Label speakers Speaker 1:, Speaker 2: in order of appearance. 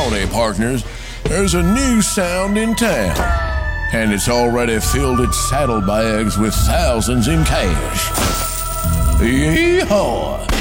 Speaker 1: Howdy, partners. There's a new sound in town, and it's already filled its saddlebags with thousands in cash. Yeehaw!